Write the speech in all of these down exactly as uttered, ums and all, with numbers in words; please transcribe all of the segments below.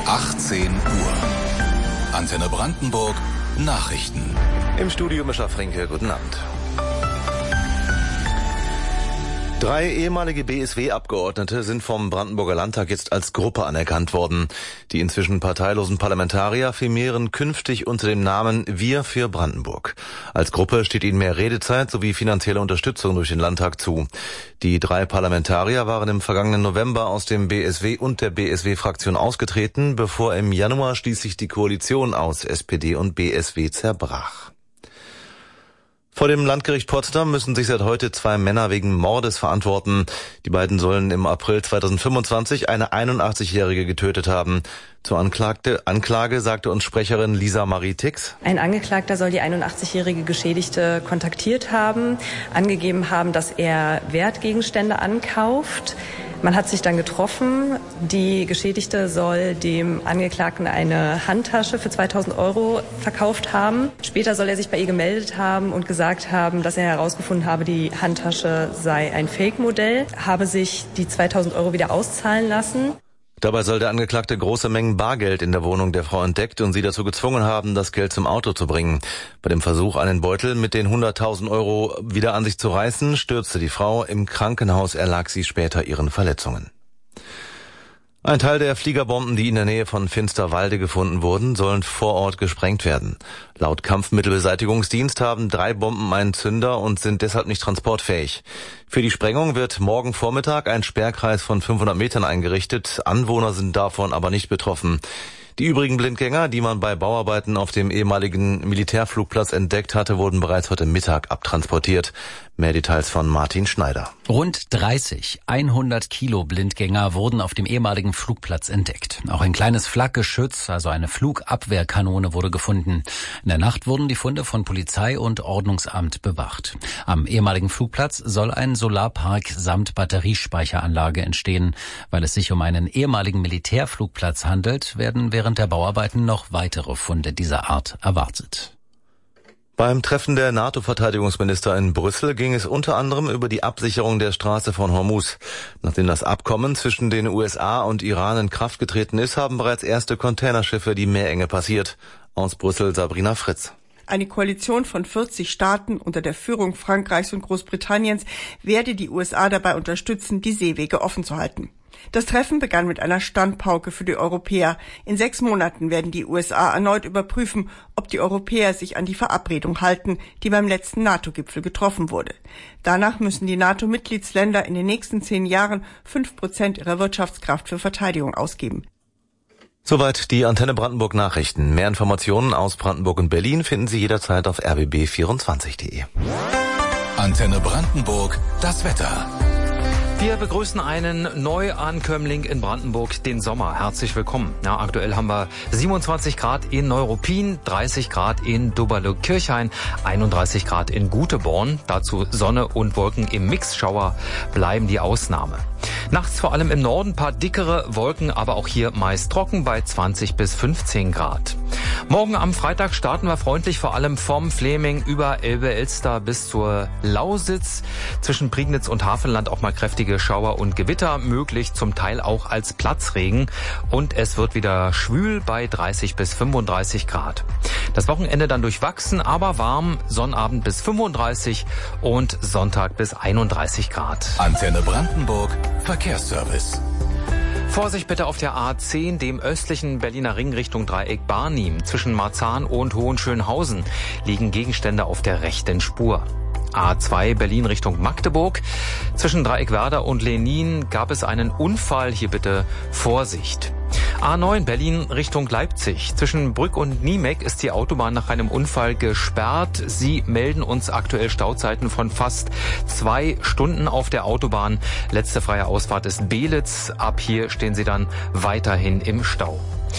achtzehn Uhr. Antenne Brandenburg Nachrichten. Im Studio Mischa Frenke, guten Abend. Drei ehemalige B S W-Abgeordnete sind vom Brandenburger Landtag jetzt als Gruppe anerkannt worden. Die inzwischen parteilosen Parlamentarier firmieren künftig unter dem Namen Wir für Brandenburg. Als Gruppe steht ihnen mehr Redezeit sowie finanzielle Unterstützung durch den Landtag zu. Die drei Parlamentarier waren im vergangenen November aus dem B S W und der B S W-Fraktion ausgetreten, bevor im Januar schließlich die Koalition aus S P D und B S W zerbrach. Vor dem Landgericht Potsdam müssen sich seit heute zwei Männer wegen Mordes verantworten. Die beiden sollen im April zweitausendfünfundzwanzig eine einundachtzigjährige getötet haben. Zur Anklagte, Anklage sagte uns Sprecherin Lisa Marie Tix. Ein Angeklagter soll die einundachtzigjährige Geschädigte kontaktiert haben, angegeben haben, dass er Wertgegenstände ankauft. Man hat sich dann getroffen. Die Geschädigte soll dem Angeklagten eine Handtasche für zweitausend Euro verkauft haben. Später soll er sich bei ihr gemeldet haben und gesagt haben, dass er herausgefunden habe, die Handtasche sei ein Fake-Modell, habe sich die zweitausend Euro wieder auszahlen lassen. Dabei soll der Angeklagte große Mengen Bargeld in der Wohnung der Frau entdeckt und sie dazu gezwungen haben, das Geld zum Auto zu bringen. Bei dem Versuch, einen Beutel mit den hunderttausend Euro wieder an sich zu reißen, stürzte die Frau. Im Krankenhaus erlag sie später ihren Verletzungen. Ein Teil der Fliegerbomben, die in der Nähe von Finsterwalde gefunden wurden, sollen vor Ort gesprengt werden. Laut Kampfmittelbeseitigungsdienst haben drei Bomben einen Zünder und sind deshalb nicht transportfähig. Für die Sprengung wird morgen Vormittag ein Sperrkreis von fünfhundert Metern eingerichtet. Anwohner sind davon aber nicht betroffen. Die übrigen Blindgänger, die man bei Bauarbeiten auf dem ehemaligen Militärflugplatz entdeckt hatte, wurden bereits heute Mittag abtransportiert. Mehr Details von Martin Schneider. Rund dreißig, hundert Kilo Blindgänger wurden auf dem ehemaligen Flugplatz entdeckt. Auch ein kleines Flakgeschütz, also eine Flugabwehrkanone, wurde gefunden. In der Nacht wurden die Funde von Polizei und Ordnungsamt bewacht. Am ehemaligen Flugplatz soll ein Solarpark samt Batteriespeicheranlage entstehen. Weil es sich um einen ehemaligen Militärflugplatz handelt, werden während der Bauarbeiten noch weitere Funde dieser Art erwartet. Beim Treffen der NATO-Verteidigungsminister in Brüssel ging es unter anderem über die Absicherung der Straße von Hormuz. Nachdem das Abkommen zwischen den U S A und Iran in Kraft getreten ist, haben bereits erste Containerschiffe die Meerenge passiert. Aus Brüssel Sabrina Fritz. Eine Koalition von vierzig Staaten unter der Führung Frankreichs und Großbritanniens werde die U S A dabei unterstützen, die Seewege offen zu halten. Das Treffen begann mit einer Standpauke für die Europäer. In sechs Monaten werden die U S A erneut überprüfen, ob die Europäer sich an die Verabredung halten, die beim letzten NATO-Gipfel getroffen wurde. Danach müssen die NATO-Mitgliedsländer in den nächsten zehn Jahren fünf Prozent ihrer Wirtschaftskraft für Verteidigung ausgeben. Soweit die Antenne Brandenburg Nachrichten. Mehr Informationen aus Brandenburg und Berlin finden Sie jederzeit auf r b b vierundzwanzig punkt de. Antenne Brandenburg, das Wetter. Wir begrüßen einen Neuankömmling in Brandenburg, den Sommer. Herzlich willkommen. Ja, aktuell haben wir siebenundzwanzig Grad in Neuruppin, dreißig Grad in Doberle-Kirchhain, einunddreißig Grad in Guteborn. Dazu Sonne und Wolken im Mixschauer bleiben die Ausnahme. Nachts vor allem im Norden paar dickere Wolken, aber auch hier meist trocken bei zwanzig bis fünfzehn Grad. Morgen am Freitag starten wir freundlich vor allem vom Fläming über Elbe-Elster bis zur Lausitz. Zwischen Prignitz und Havelland auch mal kräftige Schauer und Gewitter möglich, zum Teil auch als Platzregen. Und es wird wieder schwül bei dreißig bis fünfunddreißig Grad. Das Wochenende dann durchwachsen, aber warm. Sonnabend bis fünfunddreißig und Sonntag bis einunddreißig Grad. Antenne Brandenburg, Verkehrsservice. Vorsicht bitte auf der A zehn, dem östlichen Berliner Ring Richtung Dreieck Barnim. Zwischen Marzahn und Hohenschönhausen liegen Gegenstände auf der rechten Spur. A zwei Berlin Richtung Magdeburg. Zwischen Dreieckwerder und Lenin gab es einen Unfall. Hier bitte Vorsicht. A neun Berlin Richtung Leipzig. Zwischen Brück und Niemek ist die Autobahn nach einem Unfall gesperrt. Sie melden uns aktuell Stauzeiten von fast zwei Stunden auf der Autobahn. Letzte freie Ausfahrt ist Beelitz. Ab hier stehen Sie dann weiterhin im Stau.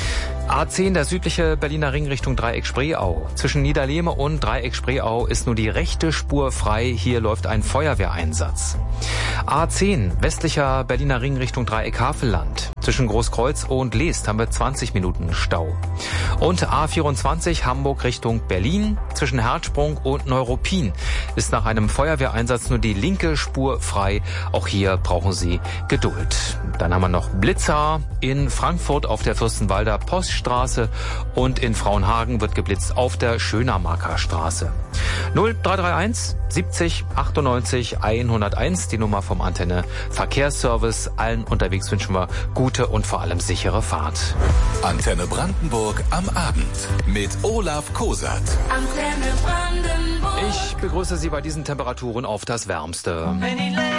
A zehn, der südliche Berliner Ring Richtung Dreieck Spreeau. Zwischen Niederlehme und Dreieck Spreeau ist nur die rechte Spur frei. Hier läuft ein Feuerwehreinsatz. A zehn, westlicher Berliner Ring Richtung Dreieck Havelland. Zwischen Großkreuz und Leest haben wir zwanzig Minuten Stau. Und A vierundzwanzig Hamburg Richtung Berlin zwischen Herzsprung und Neuruppin ist nach einem Feuerwehreinsatz nur die linke Spur frei. Auch hier brauchen Sie Geduld. Dann haben wir noch Blitzer in Frankfurt auf der Fürstenwalder Poststraße und in Frauenhagen wird geblitzt auf der Schönermarker Straße. null drei drei eins siebzig achtundneunzig hunderteins, die Nummer vom Antenne Verkehrsservice. Allen unterwegs wünschen wir gute und vor allem sichere Fahrt. Antenne Brandenburg am Abend mit Olaf Kosat. Ich begrüße Sie bei diesen Temperaturen auf das Wärmste.